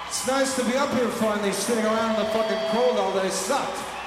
It's nice to be up here finally, sitting around in the fucking cold all day. Sucked.